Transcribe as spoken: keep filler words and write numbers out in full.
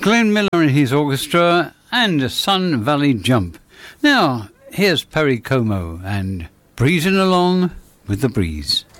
Glenn Miller and his orchestra and Sun Valley Jump. Now, here's Perry Como and Breezing Along with the Breeze.